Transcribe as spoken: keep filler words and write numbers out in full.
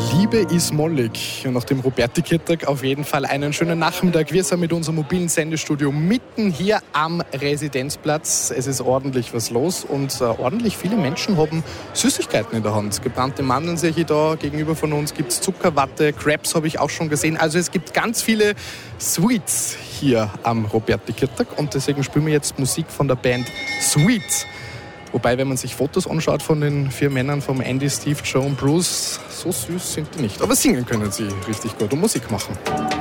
Liebe ist mollig. Und nach dem Roberti-Kirtag auf jeden Fall einen schönen Nachmittag. Wir sind mit unserem mobilen Sendestudio mitten hier am Residenzplatz. Es ist ordentlich was los und äh, ordentlich viele Menschen haben Süßigkeiten in der Hand. Gebrannte Mandeln sehe ich da, gegenüber von uns gibt es Zuckerwatte, Crepes habe ich auch schon gesehen. Also es gibt ganz viele Sweets hier am Roberti-Kirtag und deswegen spielen wir jetzt Musik von der Band Sweet. Wobei, wenn man sich Fotos anschaut von den vier Männern, vom Andy, Steve, Joe und Bruce, so süß sind die nicht. Aber singen können sie richtig gut und Musik machen.